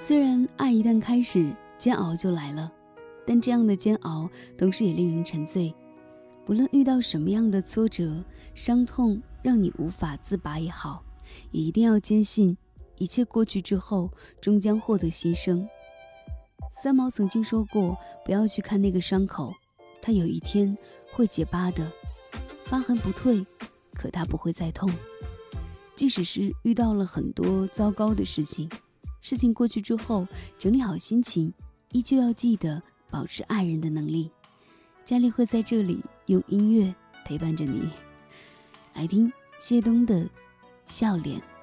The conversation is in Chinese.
虽然爱一旦开始，煎熬就来了，但这样的煎熬同时也令人沉醉。不论遇到什么样的挫折、伤痛，让你无法自拔也好，也一定要坚信，一切过去之后，终将获得新生。三毛曾经说过，不要去看那个伤口，它有一天会结疤的，疤痕不退，可它不会再痛。即使是遇到了很多糟糕的事情，事情过去之后，整理好心情，依旧要记得保持爱人的能力。佳丽会在这里用音乐陪伴着你，来听谢东的笑脸。